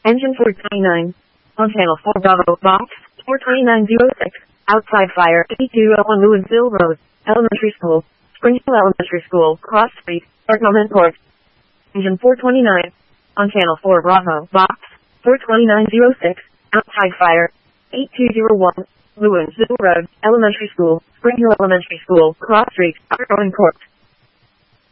Engine 429. On channel 4 Bravo, box 42906. Outside fire, 8201 Lewisville Road, Elementary School, Spring Hill Elementary School, Cross Street, Artnoman Port. Engine 429. On channel 4 Bravo, box 42906. Outside fire, 8201 Lewisville Road, Elementary School, Spring Hill Elementary School, Cross Street, Artnoman Port.